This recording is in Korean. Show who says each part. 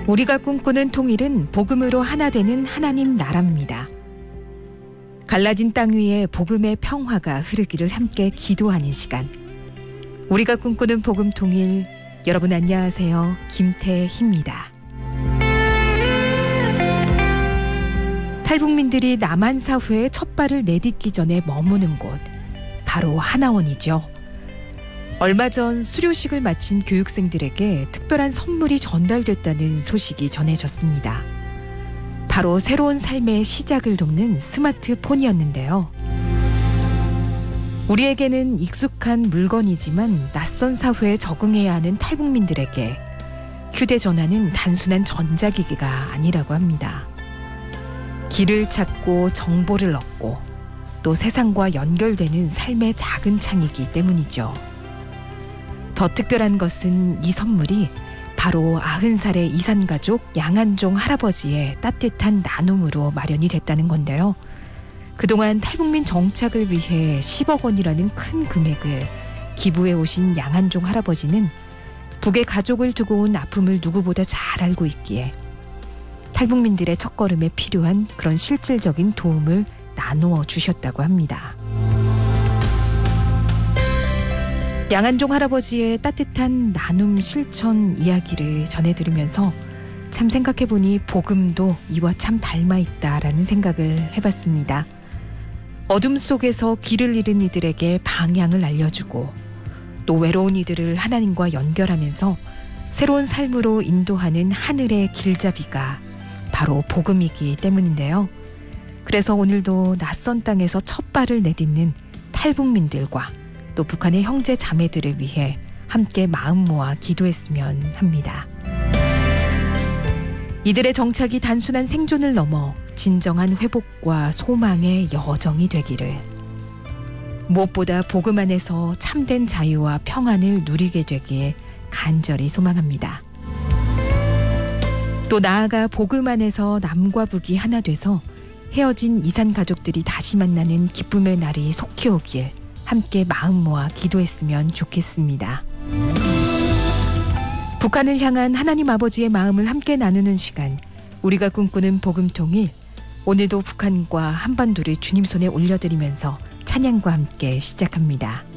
Speaker 1: 우리가 꿈꾸는 통일은 복음으로 하나 되는 하나님 나라입니다. 갈라진 땅 위에 복음의 평화가 흐르기를 함께 기도하는 시간. 우리가 꿈꾸는 복음 통일, 여러분 안녕하세요. 김태희입니다. 탈북민들이 남한 사회에 첫 발을 내딛기 전에 머무는 곳, 바로 하나원이죠. 얼마 전 수료식을 마친 교육생들에게 특별한 선물이 전달됐다는 소식이 전해졌습니다. 바로 새로운 삶의 시작을 돕는 스마트폰이었는데요. 우리에게는 익숙한 물건이지만 낯선 사회에 적응해야 하는 탈북민들에게 휴대전화는 단순한 전자기기가 아니라고 합니다. 길을 찾고 정보를 얻고 또 세상과 연결되는 삶의 작은 창이기 때문이죠. 더 특별한 것은 이 선물이 바로 90살의 이산가족 양한종 할아버지의 따뜻한 나눔으로 마련이 됐다는 건데요. 그동안 탈북민 정착을 위해 10억 원이라는 큰 금액을 기부해 오신 양한종 할아버지는 북에 가족을 두고 온 아픔을 누구보다 잘 알고 있기에 탈북민들의 첫걸음에 필요한 그런 실질적인 도움을 나누어 주셨다고 합니다. 양한종 할아버지의 따뜻한 나눔 실천 이야기를 전해들으면서 참 생각해보니 복음도 이와 참 닮아있다라는 생각을 해봤습니다. 어둠 속에서 길을 잃은 이들에게 방향을 알려주고 또 외로운 이들을 하나님과 연결하면서 새로운 삶으로 인도하는 하늘의 길잡이가 바로 복음이기 때문인데요. 그래서 오늘도 낯선 땅에서 첫 발을 내딛는 탈북민들과 또 북한의 형제 자매들을 위해 함께 마음 모아 기도했으면 합니다. 이들의 정착이 단순한 생존을 넘어 진정한 회복과 소망의 여정이 되기를, 무엇보다 복음 안에서 참된 자유와 평안을 누리게 되기에 간절히 소망합니다. 또 나아가 복음 안에서 남과 북이 하나 돼서 헤어진 이산 가족들이 다시 만나는 기쁨의 날이 속히 오길 함께 마음 모아 기도했으면 좋겠습니다. 북한을 향한 하나님 아버지의 마음을 함께 나누는 시간, 우리가 꿈꾸는 복음 통일, 오늘도 북한과 한반도를 주님 손에 올려드리면서 찬양과 함께 시작합니다.